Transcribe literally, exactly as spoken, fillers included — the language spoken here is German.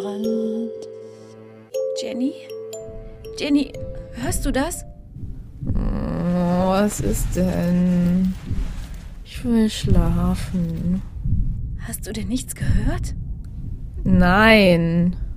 Jenny? Jenny, hörst du das? Oh, was ist denn? Ich will schlafen. Hast du denn nichts gehört? Nein.